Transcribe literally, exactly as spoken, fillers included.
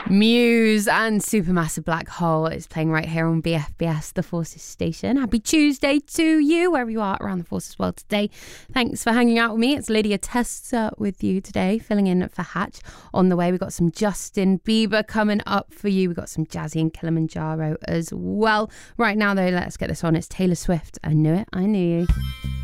Muse and Supermassive Black Hole is playing right here on B F B S, the Forces station. Happy Tuesday to you, wherever you are around the Forces world today. Thanks for hanging out with me. It's Lydia Testa with you today, filling in for Hatch. On the way, we've got some Justin Bieber coming up for you. We've got some Jazzy and Kilimanjaro as well. Right now, though, let's get this on. It's Taylor Swift. I knew it. I knew you.